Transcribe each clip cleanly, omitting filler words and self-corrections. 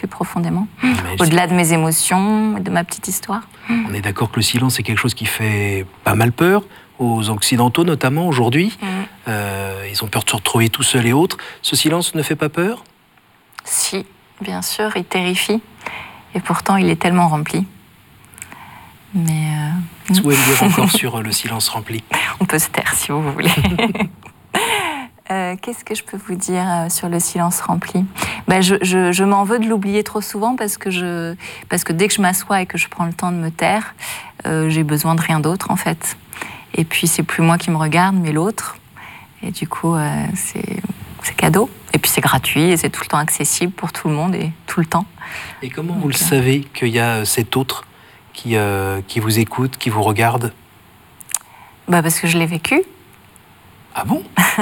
plus profondément, au-delà de mes émotions, de ma petite histoire. On est d'accord que le silence, c'est quelque chose qui fait pas mal peur, aux Occidentaux notamment, aujourd'hui. Ils ont peur de se retrouver tout seuls et autres. Ce silence ne fait pas peur ? Si, bien sûr, il terrifie. Et pourtant, il est tellement rempli. Mais... Vous pouvez me dire encore sur le silence rempli ? On peut se taire si vous voulez. Qu'est-ce que je peux vous dire sur le silence rempli ? Je m'en veux de l'oublier trop souvent parce que dès que je m'assois et que je prends le temps de me taire, j'ai besoin de rien d'autre en fait. Et puis c'est plus moi qui me regarde, mais l'autre. Et du coup, c'est cadeau. Et puis c'est gratuit et c'est tout le temps accessible pour tout le monde et tout le temps. Et comment vous le savez qu'il y a cet autre qui vous écoute, qui vous regarde ? Parce que je l'ai vécu. Ah bon ?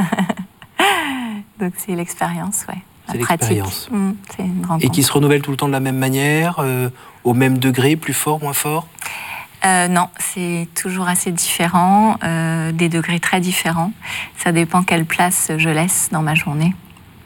Donc c'est l'expérience, ouais. C'est l'expérience. C'est une rencontre. Et qui se renouvelle tout le temps de la même manière, au même degré, plus fort, moins fort ? Non, c'est toujours assez différent, des degrés très différents. Ça dépend quelle place je laisse dans ma journée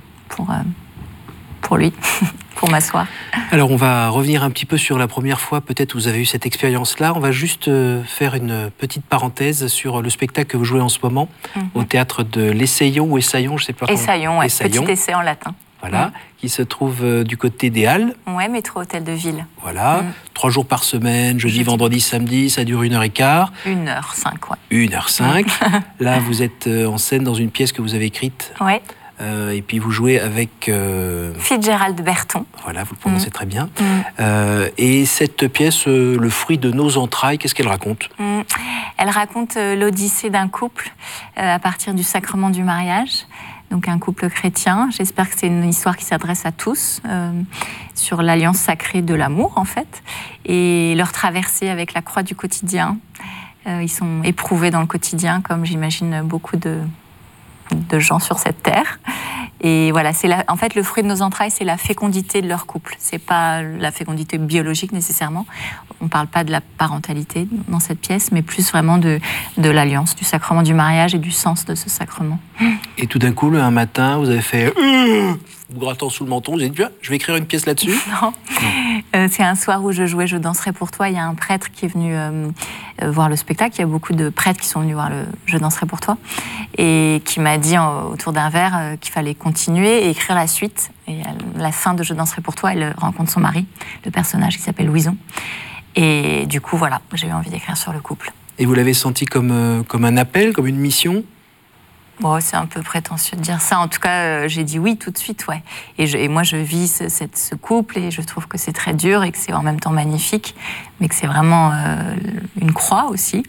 pour lui, pour m'asseoir. Alors on va revenir un petit peu sur la première fois, peut-être vous avez eu cette expérience-là. On va juste faire une petite parenthèse sur le spectacle que vous jouez en ce moment au théâtre de l'Essaillon ou Essaillon, je ne sais pas comment. Essaillon, ouais, petit essai en latin. Voilà, qui se trouve du côté des Halles. Ouais, métro Hôtel de Ville. Voilà, 3 jours par semaine, jeudi, vendredi, samedi, ça dure 1h15. 1h05, ouais. 1h05. Là, vous êtes en scène dans une pièce que vous avez écrite. Ouais. Et puis vous jouez avec... Fitzgerald Berton. Voilà, vous le prononcez très bien. Et cette pièce, Le fruit de nos entrailles, qu'est-ce qu'elle raconte ? Elle raconte l'odyssée d'un couple à partir du sacrement du mariage. Donc un couple chrétien. J'espère que c'est une histoire qui s'adresse à tous, sur l'alliance sacrée de l'amour, en fait, et leur traversée avec la croix du quotidien. Ils sont éprouvés dans le quotidien, comme j'imagine beaucoup de gens sur cette terre. Et voilà, en fait, le fruit de nos entrailles, c'est la fécondité de leur couple. C'est pas la fécondité biologique nécessairement. On parle pas de la parentalité dans cette pièce, mais plus vraiment de l'alliance, du sacrement du mariage et du sens de ce sacrement. Et tout d'un coup, un matin, vous avez fait vous grattant sous le menton, vous avez dit, je vais écrire une pièce là-dessus. Non. C'est un soir où je jouais Je danserai pour toi. Il y a un prêtre qui est venu voir le spectacle. Il y a beaucoup de prêtres qui sont venus voir le Je danserai pour toi. Et qui m'a dit autour d'un verre qu'il fallait continuer et écrire la suite. Et à la fin de Je danserai pour toi, elle rencontre son mari, le personnage qui s'appelle Louison. Et du coup, voilà, j'ai eu envie d'écrire sur le couple. Et vous l'avez senti comme un appel, comme une mission ? Bon, c'est un peu prétentieux de dire ça. En tout cas, j'ai dit oui tout de suite, ouais. Et moi, je vis ce couple et je trouve que c'est très dur et que c'est en même temps magnifique, mais que c'est vraiment une croix aussi.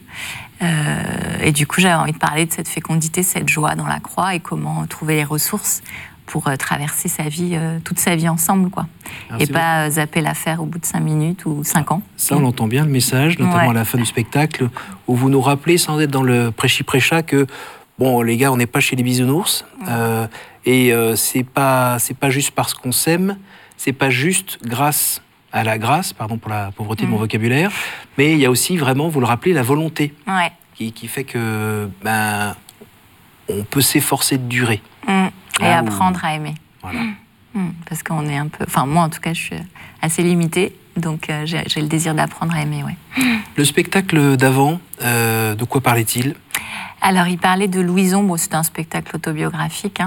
Et du coup, j'avais envie de parler de cette fécondité, cette joie dans la croix et comment trouver les ressources pour traverser sa vie, toute sa vie ensemble, quoi. Alors, et pas zapper l'affaire au bout de 5 minutes ou 5 ans. Ça, on entend bien le message, notamment à la fin du spectacle, où vous nous rappelez, sans être dans le prêchi-prêcha, que bon, les gars, on n'est pas chez les bisounours, et c'est pas juste parce qu'on s'aime, c'est pas juste grâce à la grâce, pardon pour la pauvreté de mon vocabulaire, mais il y a aussi vraiment, vous le rappelez, la volonté, qui fait que on peut s'efforcer de durer. Et apprendre à aimer. Voilà. Parce qu'on est un peu... Enfin, moi, en tout cas, je suis assez limitée, donc j'ai le désir d'apprendre à aimer, ouais. Le spectacle d'avant, de quoi parlait-il ? Alors, il parlait de Louison, bon, c'était un spectacle autobiographique,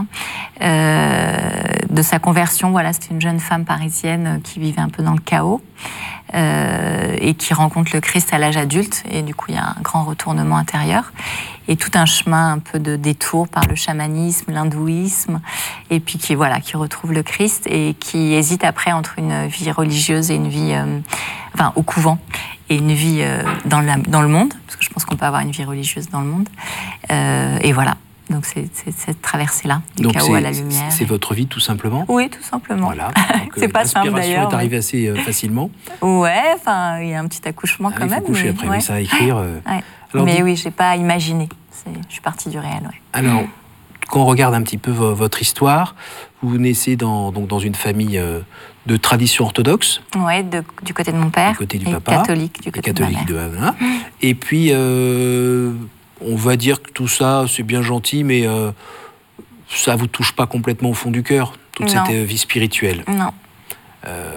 de sa conversion. Voilà, c'était une jeune femme parisienne qui vivait un peu dans le chaos et qui rencontre le Christ à l'âge adulte. Et du coup, il y a un grand retournement intérieur et tout un chemin un peu de détour par le chamanisme, l'hindouisme, et puis qui retrouve le Christ et qui hésite après entre une vie religieuse et une vie, au couvent, et une vie dans le monde, parce que je pense qu'on peut avoir une vie religieuse dans le monde. Et voilà, donc c'est cette traversée-là, du chaos à la lumière. C'est votre vie, tout simplement ? Oui, tout simplement. Voilà. C'est pas simple, d'ailleurs. L'inspiration est arrivée assez facilement. Ouais, il y a un petit accouchement quand même. Il faut coucher après, mais ça à écrire. Alors, mais oui, j'ai pas imaginé. Je suis partie du réel, ouais. Alors, quand on regarde un petit peu votre histoire, vous naissez dans une famille de tradition orthodoxe. Oui, du côté de mon père. Du côté du papa. Catholique du côté de ma mère. Voilà. Et puis, on va dire que tout ça, c'est bien gentil, mais ça ne vous touche pas complètement au fond du cœur, toute cette vie spirituelle. Non.